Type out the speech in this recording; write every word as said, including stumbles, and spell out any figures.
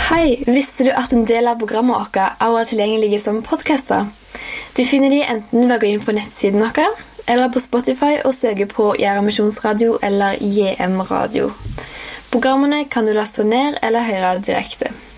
Hei, visste du at en del av programmet vårt også er tilgjengelige som podcaster? Du finner de enten ved å gå inn på nettsiden vår, eller på Spotify og søke på Jæren Misjonsradio eller J M Radio. Programmene kan du laste ned eller høre direkte.